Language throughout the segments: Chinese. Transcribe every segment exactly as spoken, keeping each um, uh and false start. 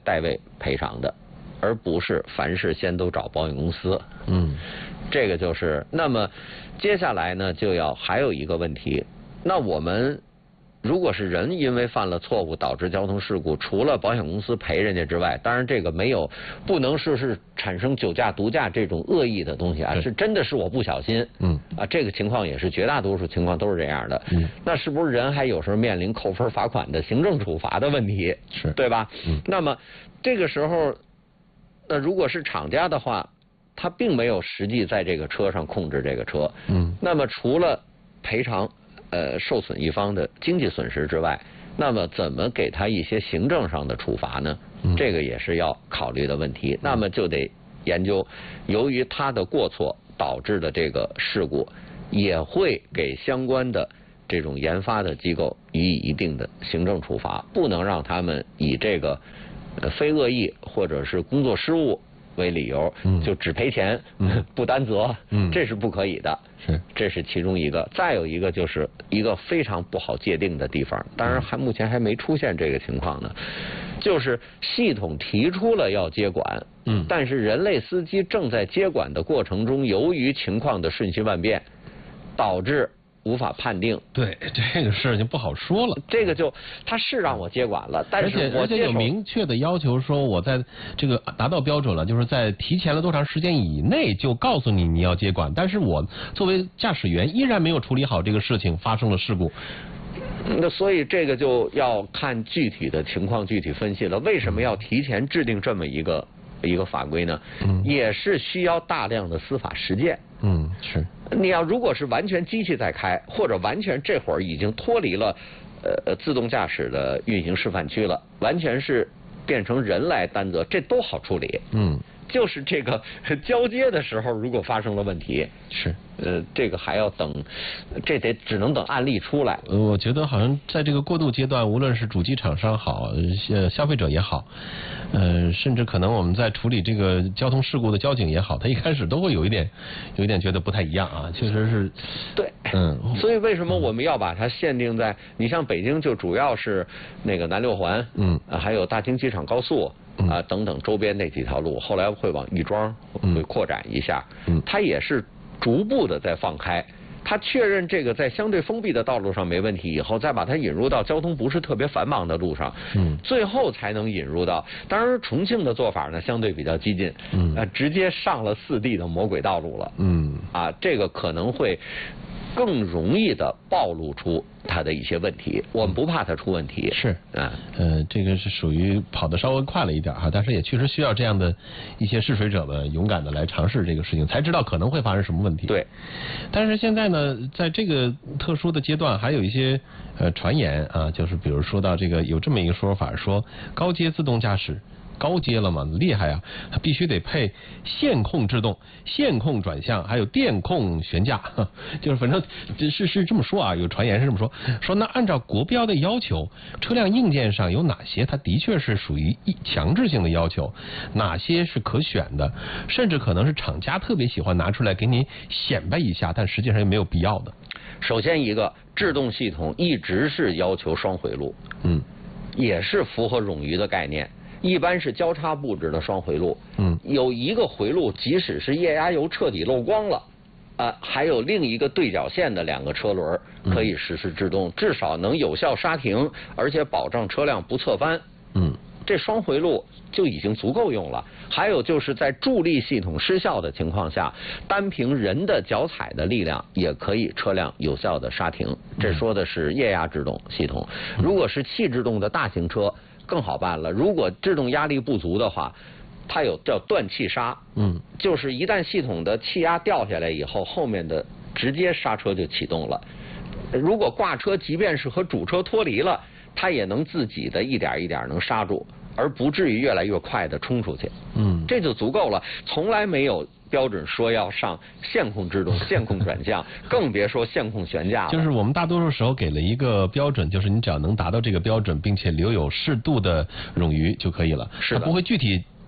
代位赔偿的，而不是凡事先都找保险公司。 嗯， 这个就是。那么接下来呢，就要还有一个问题，那我们如果是人因为犯了错误导致交通事故，除了保险公司赔人家之外，当然这个没有不能说是产生酒驾、毒驾这种恶意的东西啊，是真的是我不小心。嗯啊，这个情况也是绝大多数情况都是这样的。嗯，那是不是人还有时候面临扣分、罚款的行政处罚的问题？ 是对吧？嗯，那么这个时候，那如果是厂家的话，他并没有实际在这个车上控制这个车。嗯，那么除了赔偿呃受损一方的经济损失之外，那么怎么给他一些行政上的处罚呢？嗯，这个也是要考虑的问题。那么就得研究，由于他的过错导致的这个事故，也会给相关的这种研发的机构予以一定的行政处罚，不能让他们以这个呃非恶意或者是工作失误为理由，嗯，就只赔钱，嗯，不担责，嗯，这是不可以的，是，这是其中一个。再有一个就是一个非常不好界定的地方，当然还目前还没出现这个情况呢，就是系统提出了要接管，嗯，但是人类司机正在接管的过程中，由于情况的瞬息万变，导致无法判定。 对，这个事情不好说了。 这个就他是让我接管了，但是我而且有明确的要求说，我在这个达到标准了，就是在提前了多长时间以内就告诉你你要接管，但是我作为驾驶员依然没有处理好这个事情，发生了事故。 那所以这个就要看具体的情况具体分析了。为什么要提前制定这么一个一个法规呢？嗯，也是需要大量的司法实践。 嗯，是。 你要如果是完全机器在开，或者完全这会儿已经脱离了呃自动驾驶的运行示范区了，完全是变成人来担责，这都好处理。嗯，就是这个交接的时候，如果发生了问题， 是呃这个还要等，这得只能等案例出来。 我觉得好像在这个过渡阶段，无论是主机厂商好，呃消费者也好，呃甚至可能我们在处理这个交通事故的交警也好，他一开始都会有一点有一点觉得不太一样啊，确实是。 对，嗯，所以为什么我们要把它限定在？你像北京就主要是那个南六环，嗯，啊、还有大兴机场高速。啊，等等周边那几条路，后来会往亦庄会扩展一下，嗯，它也是逐步的在放开。它确认这个在相对封闭的道路上没问题以后，再把它引入到交通不是特别繁忙的路上，嗯，最后才能引入到。当然，重庆的做法呢相对比较激进，嗯，啊，直接上了四 D 的魔轨道路了，嗯，啊，这个可能会更容易的暴露出它的一些问题，我们不怕它出问题。 是啊，呃，这个是属于跑得稍微快了一点哈，但是也确实需要这样的一些试水者们勇敢的来尝试这个事情，才知道可能会发生什么问题。 对， 但是现在呢，在这个特殊的阶段，还有一些呃传言啊，就是比如说到这个有这么一个说法，说高阶自动驾驶。高阶了嘛，厉害啊！它必须得配线控制动、线控转向，还有电控悬架，就是反正是是这么说啊。有传言是这么说，说那按照国标的要求，车辆硬件上有哪些它的确是属于强制性的要求，哪些是可选的，甚至可能是厂家特别喜欢拿出来给你显摆一下，但实际上也没有必要的。 首先一个制动系统一直是要求双回路，嗯，也是符合冗余的概念。一般是交叉布置的双回路，嗯，有一个回路，即使是液压油彻底漏光了，啊、呃，还有另一个对角线的两个车轮可以实施制动，嗯、至少能有效刹停，而且保证车辆不侧翻。嗯，这双回路就已经足够用了。还有就是在助力系统失效的情况下，单凭人的脚踩的力量也可以车辆有效的刹停。这说的是液压制动系统。如果是气制动的大型车，更好办了。如果制动压力不足的话，它有叫断气刹，嗯，就是一旦系统的气压掉下来以后，后面的直接刹车就启动了。如果挂车即便是和主车脱离了，它也能自己的一点一点能刹住，而不至于越来越快的冲出去。嗯，这就足够了。从来没有标准说要上线控制动、线控转向，更别说线控悬架了。 就是我们大多数时候给了一个标准，就是你只要能达到这个标准，并且留有适度的冗余就可以了。 是的， 它不会具体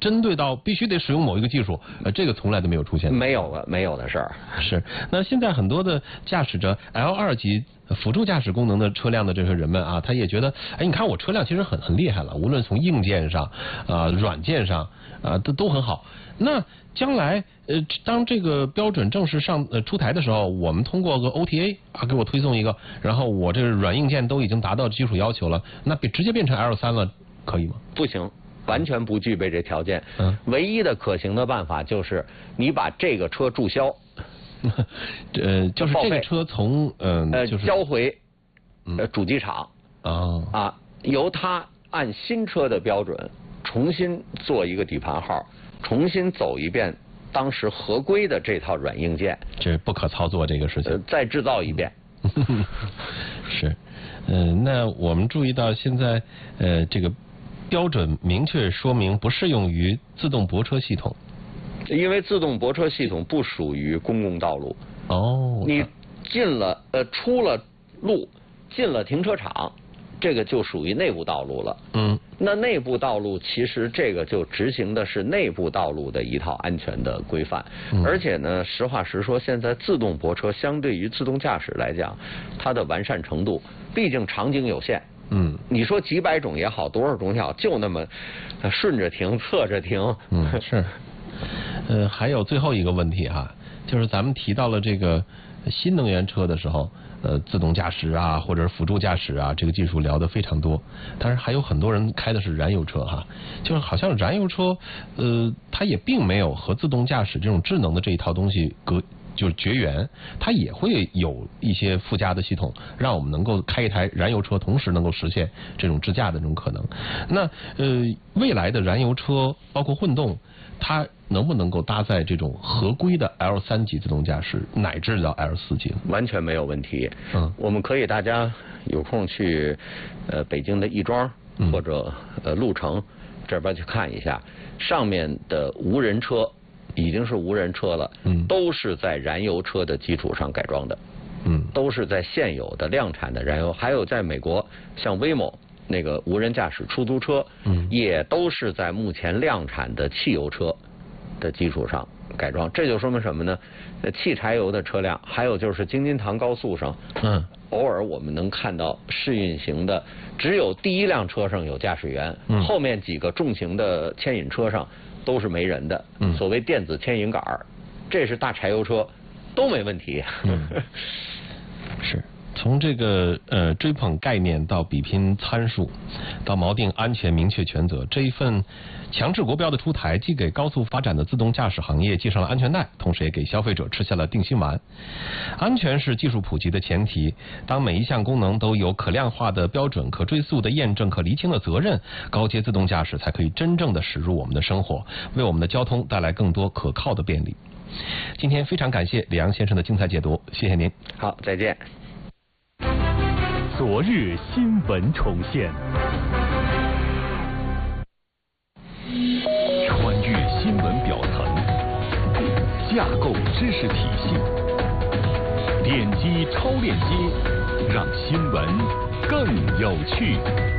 针对到必须得使用某一个技术，呃，这个从来都没有出现。 没有的，没有的事儿。 是。那现在很多的驾驶着 L 二 级辅助驾驶功能的车辆的这些人们啊，他也觉得，哎，你看我车辆其实很很厉害了，无论从硬件上啊、呃、软件上啊、呃、都都很好。那将来呃，当这个标准正式上呃出台的时候，我们通过个 O T A 啊给我推送一个，然后我这个软硬件都已经达到基础要求了，那直接变成 L 三 了，可以吗？ 不行，完全不具备这条件。嗯，唯一的可行的办法就是你把这个车注销。 呃，就是这个车从呃呃就是交回呃主机厂啊啊，由他按新车的标准重新做一个底盘号，重新走一遍当时合规的这套软硬件。 这不可操作这个事情。 呃、再制造一遍。 是，嗯、呃，那我们注意到现在呃这个标准明确说明不适用于自动泊车系统。 因为自动泊车系统不属于公共道路。 哦。 你进了呃出了路，进了停车场，这个就属于内部道路了。嗯。那内部道路其实这个就执行的是内部道路的一套安全的规范。嗯。而且呢，实话实说，现在自动泊车相对于自动驾驶来讲，它的完善程度，毕竟场景有限。嗯。你说几百种也好，多少种也好，就那么顺着停，侧着停。 嗯，是。呃，还有最后一个问题哈，就是咱们提到了这个新能源车的时候，呃，自动驾驶啊，或者是辅助驾驶啊，这个技术聊得非常多。但是还有很多人开的是燃油车哈，就是好像燃油车，呃，它也并没有和自动驾驶这种智能的这一套东西隔。就是绝缘，它也会有一些附加的系统，让我们能够开一台燃油车，同时能够实现这种自驾的这种可能。那呃，未来的燃油车包括混动，它能不能够搭载这种合规的 L 三 级自动驾驶，乃至到 L 四 级？ 完全没有问题。嗯，我们可以大家有空去呃北京的亦庄或者呃鹿城这边去看一下，上面的无人车。已经是无人车了，嗯，都是在燃油车的基础上改装的，嗯，都是在现有的量产的燃油，还有在美国像 Waymo 那个无人驾驶出租车，嗯，也都是在目前量产的汽油车的基础上改装。这就说明什么呢？汽柴油的车辆，还有就是京津塘高速上，嗯，偶尔我们能看到试运行的，只有第一辆车上有驾驶员，嗯，后面几个重型的牵引车上。都是没人的，嗯，所谓电子牵引杆儿，这是大柴油车，都没问题。嗯， 是从这个呃追捧概念到比拼参数，到锚定安全明确权责，这一份强制国标的出台，既给高速发展的自动驾驶行业系上了安全带，同时也给消费者吃下了定心丸。安全是技术普及的前提，当每一项功能都有可量化的标准、可追溯的验证、可厘清的责任，高阶自动驾驶才可以真正的驶入我们的生活，为我们的交通带来更多可靠的便利。今天非常感谢李阳先生的精彩解读，谢谢您。 好，再见。 昨日新闻重现，穿越新闻表层，架构知识体系，点击超链接，让新闻更有趣。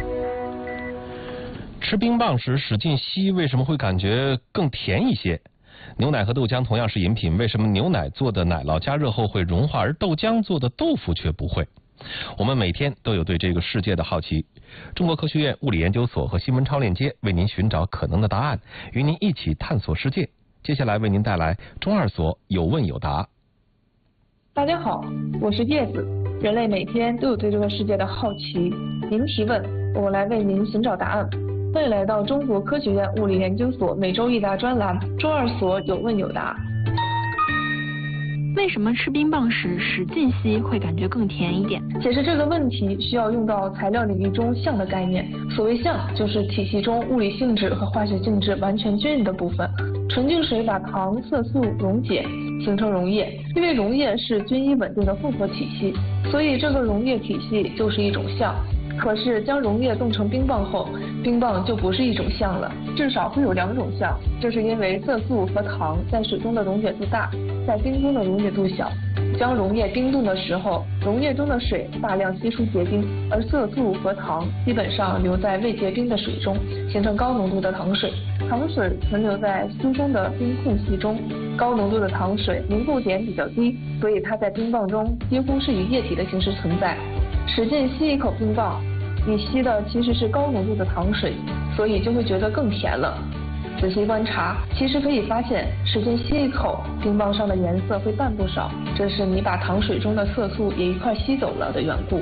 吃冰棒时使劲吸，为什么会感觉更甜一些？牛奶和豆浆同样是饮品，为什么牛奶做的奶酪加热后会融化，而豆浆做的豆腐却不会？我们每天都有对这个世界的好奇。中国科学院物理研究所和新闻超链接为您寻找可能的答案，与您一起探索世界。接下来为您带来中二所有问有答。 大家好，我是叶子。人类每天都有对这个世界的好奇，您提问，我来为您寻找答案。欢迎来到中国科学院物理研究所每周一答专栏中二所有问有答。 为什么吃冰棒时使劲吸会感觉更甜一点？ 解释这个问题需要用到材料领域中相的概念。所谓相，就是体系中物理性质和化学性质完全均匀的部分。纯净水把糖、色素溶解，形成溶液。因为溶液是均一稳定的复合体系，所以这个溶液体系就是一种相。可是将溶液冻成冰棒后，冰棒就不是一种相了，至少会有两种相。这是因为色素和糖在水中的溶解度大，在冰中的溶解度小。 将溶液冰冻的时候，溶液中的水大量析出结冰，而色素和糖基本上留在未结冰的水中，形成高浓度的糖水。糖水存留在稀松的冰空隙中，高浓度的糖水凝固点比较低，所以它在冰棒中几乎是以液体的形式存在。使劲吸一口冰棒，你吸的其实是高浓度的糖水，所以就会觉得更甜了。仔细观察，其实可以发现，使劲吸一口，冰棒上的颜色会淡不少，这是你把糖水中的色素也一块吸走了的缘故。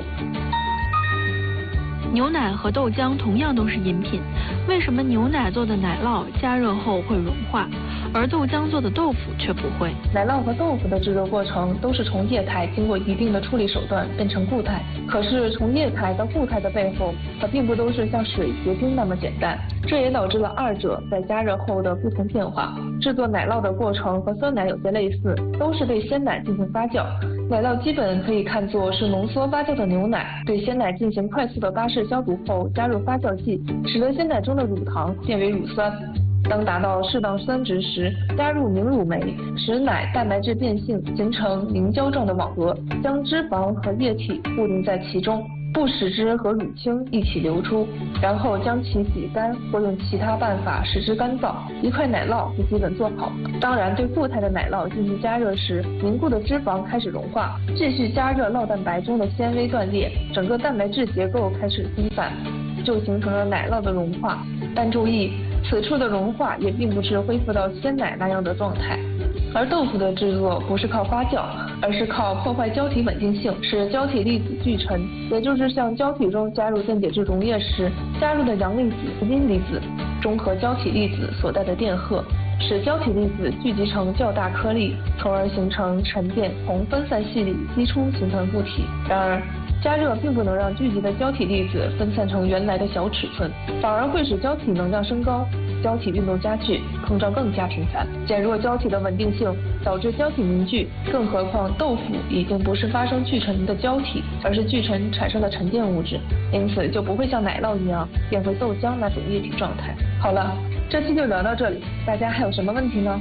牛奶和豆浆同样都是饮品，为什么牛奶做的奶酪加热后会融化，而豆浆做的豆腐却不会？ 奶酪和豆腐的制作过程都是从液态经过一定的处理手段变成固态，可是从液态到固态的背后，它并不都是像水结冰那么简单，这也导致了二者在加热后的不同变化。制作奶酪的过程和酸奶有些类似，都是对鲜奶进行发酵。奶酪基本可以看作是浓缩发酵的牛奶，对鲜奶进行快速的巴氏消毒后，加入发酵剂，使得鲜奶中的乳糖变为乳酸。当达到适当酸值时，加入凝乳酶，使奶蛋白质变性，形成凝胶状的网格，将脂肪和液体固定在其中，不使之和乳清一起流出，然后将其洗干或用其他办法使之干燥，一块奶酪就基本做好。当然，对固态的奶酪进行加热时，凝固的脂肪开始融化，继续加热酪蛋白中的纤维断裂，整个蛋白质结构开始分散，就形成了奶酪的融化。但注意，此处的融化也并不是恢复到鲜奶那样的状态。而豆腐的制作不是靠发酵，而是靠破坏胶体稳定性，使胶体粒子聚沉，也就是向胶体中加入电解质溶液时加入的阳离子和阴离子中和胶体粒子所带的电荷，使胶体粒子聚集成较大颗粒，从而形成沉淀从分散细粒析出形成固体。然而加热并不能让聚集的胶体粒子分散成原来的小尺寸，反而会使胶体能量升高，胶体运动加剧，碰撞更加频繁，减弱胶体的稳定性，导致胶体凝聚。更何况豆腐已经不是发生聚沉的胶体，而是聚沉产生的沉淀物质，因此就不会像奶酪一样变回豆浆那种液体状态。好了，这期就聊到这里，大家还有什么问题呢？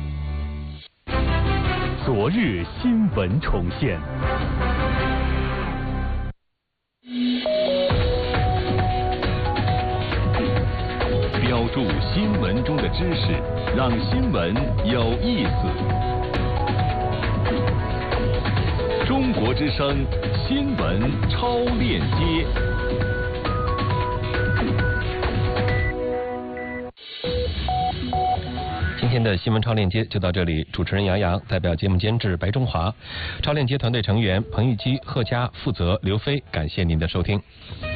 昨日新闻重现。标注新闻中的知识，让新闻有意思。中国之声新闻超链接。 今天的新闻超链接就到这里，主持人杨洋，代表节目监制白中华，超链接团队成员彭玉基、贺佳、负责刘飞，感谢您的收听。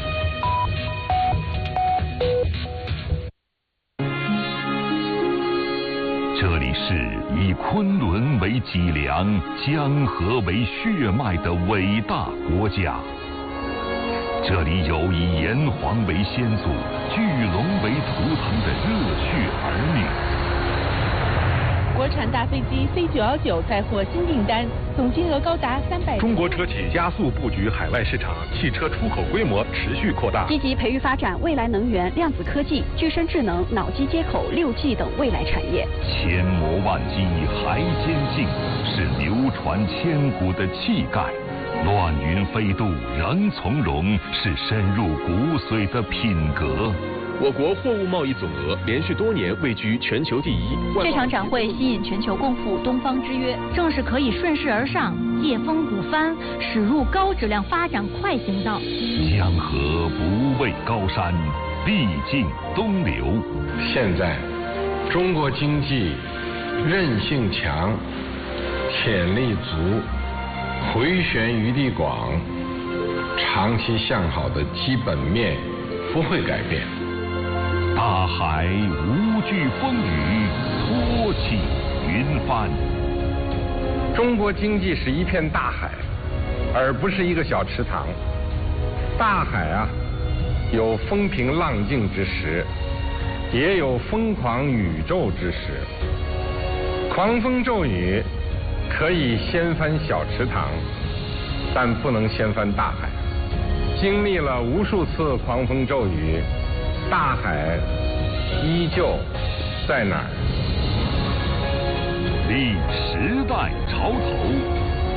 这里是以昆仑为脊梁、江河为血脉的伟大国家。这里有以炎黄为先祖、巨龙为图腾的热血儿女。 国产大飞机 C 九一九再获新订单，总金额高达三百。 中国车企加速布局海外市场，汽车出口规模持续扩大。 积极培育发展未来能源、量子科技、具身智能、脑机接口、六 G 等未来产业。 千磨万击还坚劲，是流传千古的气概。乱云飞渡仍从容，是深入骨髓的品格。 我国货物贸易总额连续多年位居全球第一。 这场展会吸引全球共赴东方之约，正是可以顺势而上，借风鼓帆，驶入高质量发展快行道。 江河不畏高山，必尽东流。 现在，中国经济韧性强，潜力足，回旋余地广，长期向好的基本面不会改变。 大海无惧风雨，托起云帆。 中国经济是一片大海，而不是一个小池塘。大海啊，有风平浪静之时，也有疯狂宇宙之时。狂风骤雨可以掀翻小池塘，但不能掀翻大海。经历了无数次狂风骤雨，大海依旧在哪儿？ 立时代潮头，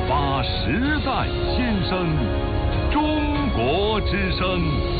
把时代先声。中国之声。